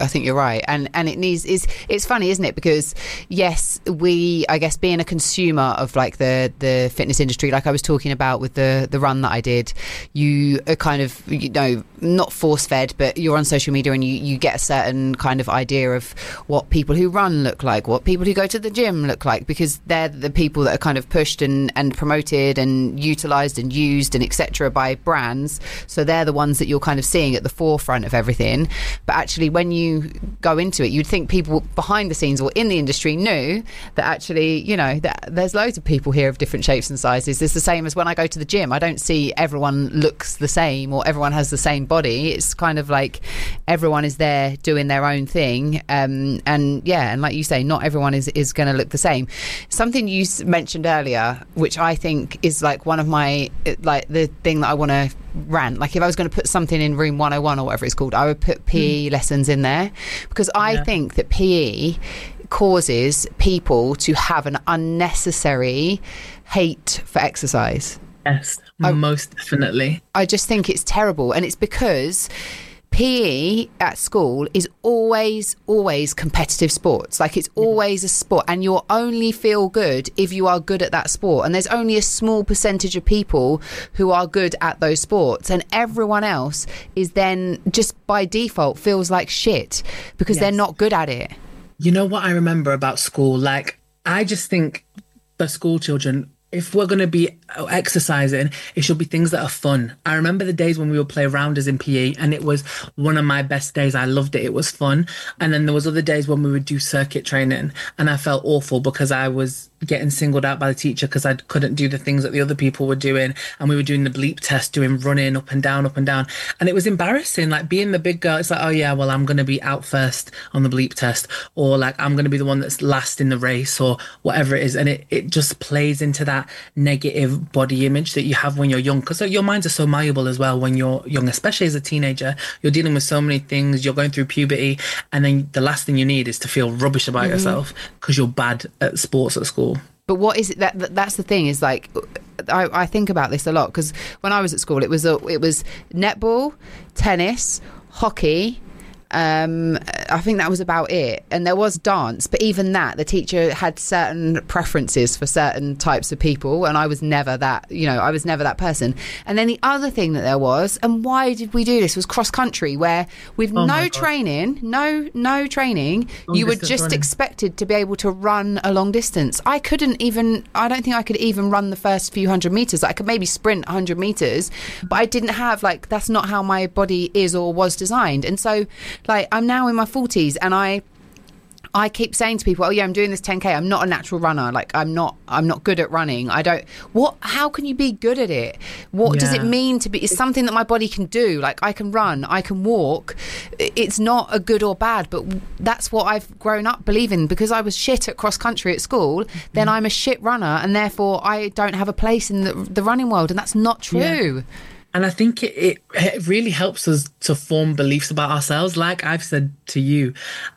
I think you're right, and it needs. It's funny, isn't it? Because yes, I guess being a consumer of like the fitness industry, like I was talking about with the run that I did, you are kind of, you know, not force fed, but you're on social media and you get a certain kind of idea of what people who run look like, what people who go to the gym look like, because they're the people that are kind of pushed and promoted and utilised and used and etc. by brands. So they're the ones that you're kind of seeing at the forefront of everything. But actually, when you go into it, you'd think people behind the scenes or in the industry knew that actually, you know, that there's loads of people here of different shapes and sizes. It's the same as when I go to the gym. I don't see everyone looks the same or everyone has the same body. It's kind of like everyone is there doing their own thing. And like you say, not everyone is going to look the same. Something you mentioned earlier, which I think is like one of my, like the thing that I want to rant, like if I was going to put something in room 101 or whatever it's called, I would put PE lessons in there, because I think that PE causes people to have an unnecessary hate for exercise. Yes, most definitely. I just think it's terrible, and it's because PE at school is always competitive sports. Like it's always a sport, and you'll only feel good if you are good at that sport, and there's only a small percentage of people who are good at those sports, and everyone else is then just by default feels like shit because they're not good at it. You know what I remember about school? Like, I just think for school children, if we're going to be exercising, it should be things that are fun. I remember the days when we would play rounders in PE, and it was one of my best days. I loved it. It was fun. And then there was other days when we would do circuit training, and I felt awful because I was getting singled out by the teacher because I couldn't do the things that the other people were doing. And we were doing the bleep test, doing running up and down. And it was embarrassing, like being the big girl. It's like, oh yeah, well, I'm going to be out first on the bleep test, or like I'm going to be the one that's last in the race, or whatever it is. And it just plays into that negative body image that you have when you're young, because your minds are so malleable as well when you're young, especially as a teenager. You're dealing with so many things, you're going through puberty, and then the last thing you need is to feel rubbish about yourself because you're bad at sports at school. But what is it that's the thing, is like I think about this a lot, because when I was at school it was netball, tennis, hockey, I think that was about it, and there was dance, but even that, the teacher had certain preferences for certain types of people, and I was never that, you know, I was never that person. And then the other thing that there was, and why did we do this, was cross country, where with no training, you were just running. Expected to be able to run a long distance. I don't think I could even run the first few 100 meters. I could maybe sprint 100 meters, but I didn't have, like, that's not how my body is or was designed. And so, like, I'm now in my 40s, and I keep saying to people, oh yeah, I'm doing this 10k. I'm not a natural runner. Like I'm not good at running. How can you be good at it? What does it mean to be? It's something that my body can do. Like I can run, I can walk. It's not a good or bad, but that's what I've grown up believing. Because I was shit at cross country at school, then I'm a shit runner, and therefore I don't have a place in the running world, and that's not true. Yeah. And I think it really helps us to form beliefs about ourselves. Like I've said to you,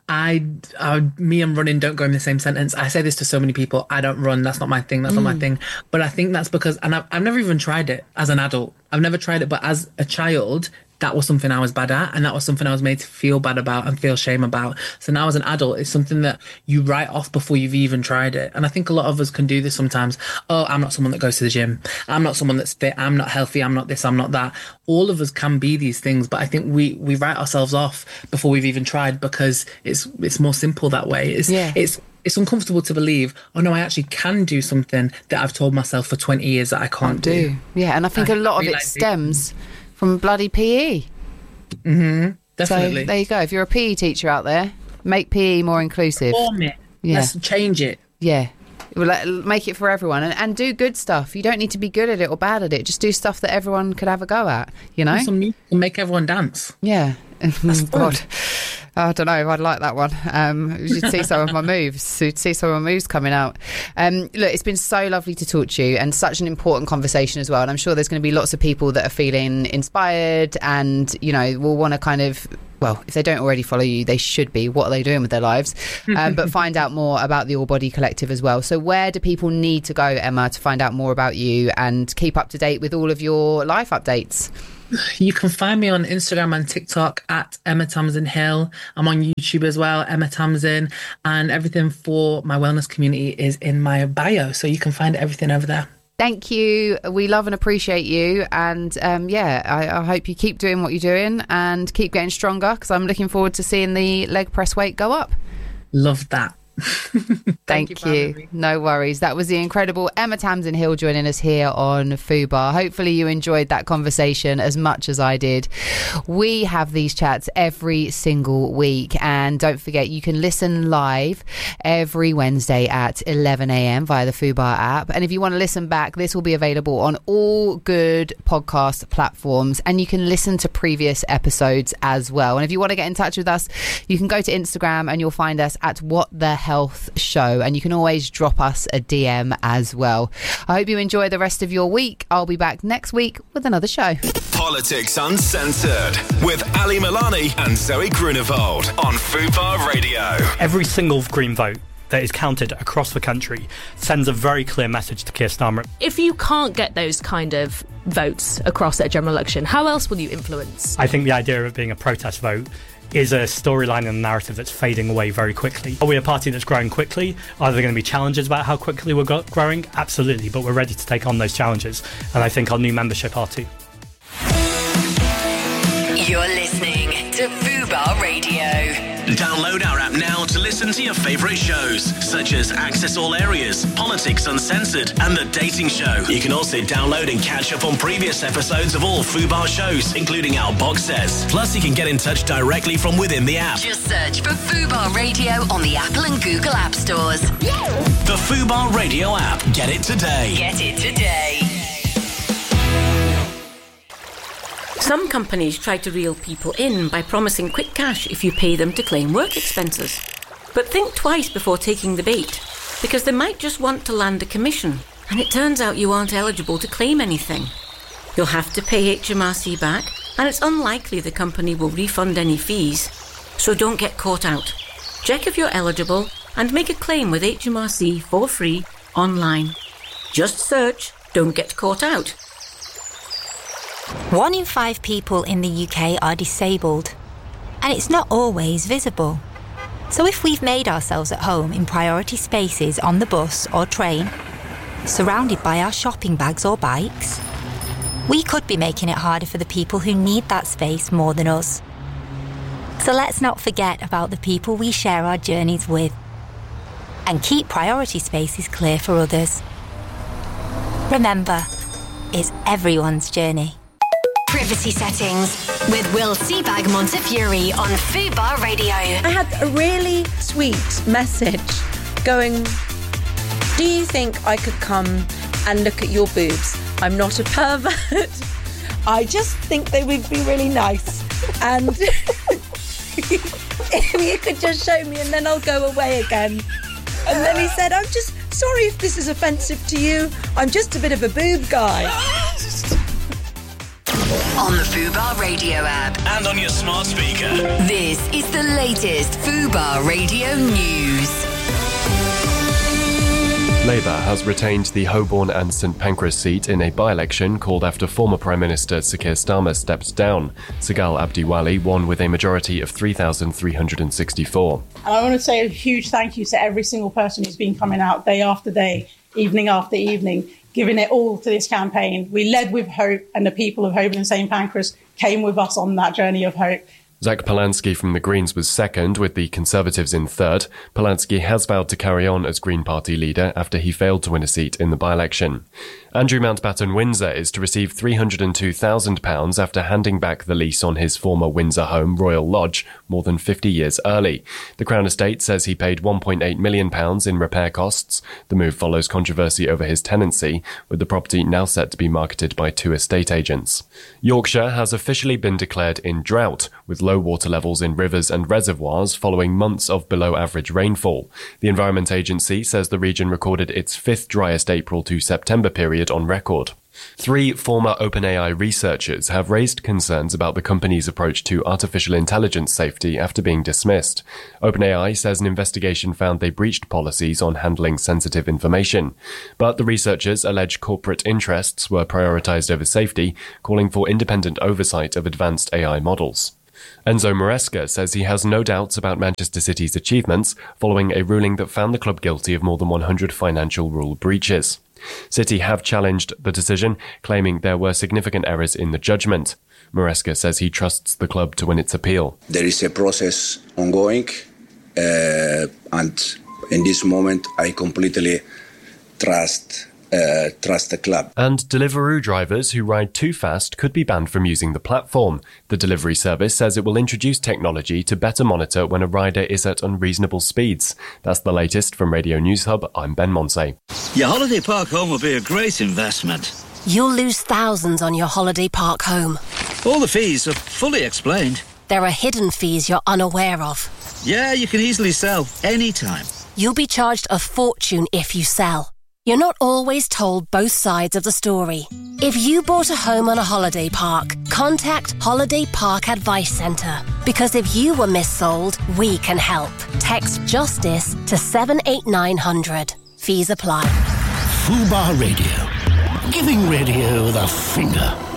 me and running don't go in the same sentence. I say this to so many people. I don't run. That's not my thing. That's not my thing. But I think that's because, and I've never even tried it as an adult. I've never tried it. But as a child, that was something I was bad at, and that was something I was made to feel bad about and feel shame about. So now as an adult, it's something that you write off before you've even tried it. And I think a lot of us can do this sometimes. Oh, I'm not someone that goes to the gym. I'm not someone that's fit. I'm not healthy. I'm not this. I'm not that. All of us can be these things, but I think we write ourselves off before we've even tried, because it's more simple that way. It's uncomfortable to believe, oh no, I actually can do something that I've told myself for 20 years that I can't do. Yeah, and I think a lot of it stems from bloody PE. Definitely. So there you go. If you're a PE teacher out there, make PE more inclusive. Form it. Yeah. Let's change it. Yeah. Make it for everyone, and do good stuff. You don't need to be good at it or bad at it. Just do stuff that everyone could have a go at, you know? Some music and make everyone dance. Yeah. God. I don't know. I'd like that one. You should see some of my moves. You'd see some of my moves coming out. Look, it's been so lovely to talk to you, and such an important conversation as well. And I'm sure there's going to be lots of people that are feeling inspired, and, you know, will want to kind of, well, if they don't already follow you, they should be. What are they doing with their lives? But find out more about the All Body Collective as well. So where do people need to go, Emma, to find out more about you and keep up to date with all of your life updates? You can find me on Instagram and TikTok at Emma Tamsin Hill. I'm on YouTube as well, Emma Tamsin, and everything for my wellness community is in my bio. So you can find everything over there. Thank you. We love and appreciate you. And I hope you keep doing what you're doing and keep getting stronger, because I'm looking forward to seeing the leg press weight go up. Love that. Thank you. No worries. That was the incredible Emma Tamsin Hill joining us here on FUBAR. Hopefully you enjoyed that conversation as much as I did. We have these chats every single week, and don't forget you can listen live every Wednesday at 11 a.m. via the FUBAR app. And if you want to listen back, this will be available on all good podcast platforms, and you can listen to previous episodes as well. And if you want to get in touch with us, you can go to Instagram and you'll find us at What the Health Show, and you can always drop us a DM as well. I hope you enjoy the rest of your week. I'll be back next week with another show. Politics Uncensored with Ali Milani and Zoe Grunewald on FUBAR Radio. Every single Green vote that is counted across the country sends a very clear message to Keir Starmer. If you can't get those kind of votes across at a general election, how else will you influence? I think the idea of it being a protest vote is a storyline and a narrative that's fading away very quickly. Are we a party that's growing quickly? Are there going to be challenges about how quickly we're growing? Absolutely, but we're ready to take on those challenges, and I think our new membership are too. You're listening to FUBAR Radio. Download our app now to listen to your favourite shows, such as Access All Areas, Politics Uncensored, and The Dating Show. You can also download and catch up on previous episodes of all FUBAR shows, including our box sets. Plus, you can get in touch directly from within the app. Just search for FUBAR Radio on the Apple and Google App Stores. The FUBAR Radio app. Get it today. Get it today. Some companies try to reel people in by promising quick cash if you pay them to claim work expenses. But think twice before taking the bait, because they might just want to land a commission, and it turns out you aren't eligible to claim anything. You'll have to pay HMRC back, and it's unlikely the company will refund any fees. So don't get caught out. Check if you're eligible and make a claim with HMRC for free online. Just search "Don't Get Caught Out." 1 in 5 people in the UK are disabled, and it's not always visible. So if we've made ourselves at home in priority spaces on the bus or train, surrounded by our shopping bags or bikes, we could be making it harder for the people who need that space more than us. So let's not forget about the people we share our journeys with, and keep priority spaces clear for others. Remember, it's everyone's journey. Privacy settings with Will Seabag Montefiore on FUBAR Radio. I had a really sweet message going, do you think I could come and look at your boobs? I'm not a pervert. I just think they would be really nice. And if you could just show me and then I'll go away again. And then he said, I'm just sorry if this is offensive to you. I'm just a bit of a boob guy. On the FUBAR Radio app. And on your smart speaker. This is the latest FUBAR Radio news. Labour has retained the Holborn and St Pancras seat in a by-election called after former Prime Minister Sir Keir Starmer stepped down. Sagal Abdiwali won with a majority of 3,364. And I want to say a huge thank you to every single person who's been coming out day after day, evening after evening, giving it all to this campaign. We led with hope, and the people of Holborn and St Pancras came with us on that journey of hope. Zach Polanski from the Greens was second, with the Conservatives in third. Polanski has vowed to carry on as Green Party leader after he failed to win a seat in the by-election. Andrew Mountbatten Windsor is to receive £302,000 after handing back the lease on his former Windsor home, Royal Lodge, more than 50 years early. The Crown Estate says he paid £1.8 million in repair costs. The move follows controversy over his tenancy, with the property now set to be marketed by 2 estate agents. Yorkshire has officially been declared in drought, with low water levels in rivers and reservoirs following months of below-average rainfall. The Environment Agency says the region recorded its 5th driest April to September period on record. 3 former OpenAI researchers have raised concerns about the company's approach to artificial intelligence safety after being dismissed. OpenAI says an investigation found they breached policies on handling sensitive information. But the researchers allege corporate interests were prioritized over safety, calling for independent oversight of advanced AI models. Enzo Maresca says he has no doubts about Manchester City's achievements following a ruling that found the club guilty of more than 100 financial rule breaches. City have challenged the decision, claiming there were significant errors in the judgment. Maresca says he trusts the club to win its appeal. There is a process ongoing, and in this moment I completely trust the club. And Deliveroo drivers who ride too fast could be banned from using the platform. The delivery service says it will introduce technology to better monitor when a rider is at unreasonable speeds. That's the latest from Radio News Hub. I'm Ben Monsey. Your holiday park home will be a great investment. You'll lose thousands on your holiday park home. All the fees are fully explained. There are hidden fees you're unaware of. Yeah, you can easily sell anytime. You'll be charged a fortune if you sell. You're not always told both sides of the story. If you bought a home on a holiday park, contact Holiday Park Advice Centre. Because if you were missold, we can help. Text JUSTICE to 78900. Fees apply. Fubar Radio. Giving radio the finger.